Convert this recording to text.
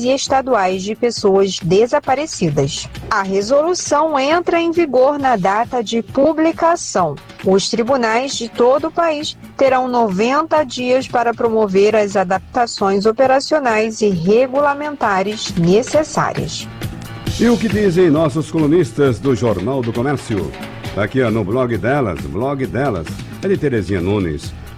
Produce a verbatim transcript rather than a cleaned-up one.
municipais e estaduais de pessoas desaparecidas. A resolução entra em vigor na data de publicação. Os tribunais de todo o país terão noventa dias para promover as adaptações operacionais e regulamentares necessárias. E o que dizem nossos colunistas do Jornal do Comércio? Aqui ó, no blog delas, blog delas, é de Terezinha Nunes.